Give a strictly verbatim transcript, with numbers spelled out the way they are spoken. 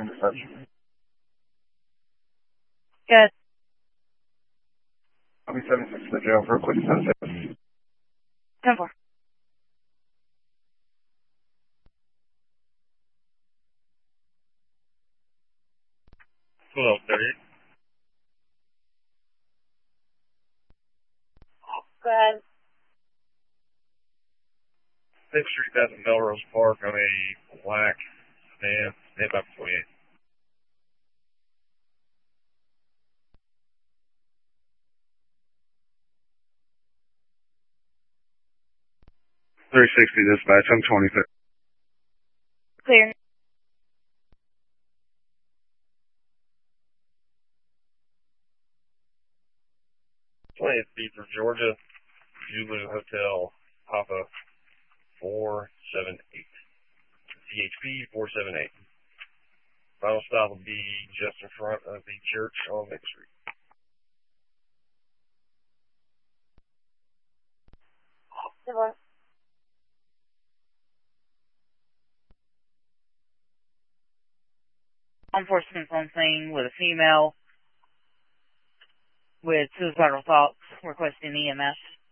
interception. Good. I'll be sending six to the jail for a quick census. ten four. twelve thirty. Go ahead. sixth Street, that's in Melrose Park on a black sedan, stand by twenty-eight. three sixty dispatch, I'm twenty-fifth. Clear. twentieth Beaver, Georgia, Zulu Hotel, Papa four seven eight. C H P four seven eight. Final stop will be just in front of the church on Main Street. ten four. Enforcement's on scene with a female with suicidal thoughts requesting E M S.